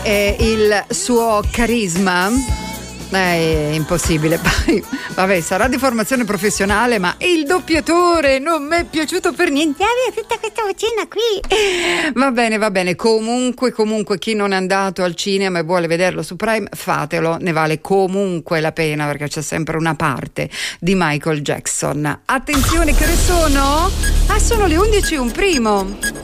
il suo carisma è impossibile. Poi vabbè, sarà di formazione professionale, ma il doppiatore non mi è piaciuto per niente. Tutta questa vocina qui. Va bene. Comunque chi non è andato al cinema e vuole vederlo su Prime, fatelo, ne vale comunque la pena, perché c'è sempre una parte di Michael Jackson. Attenzione, che ore sono? Sono le 11:01.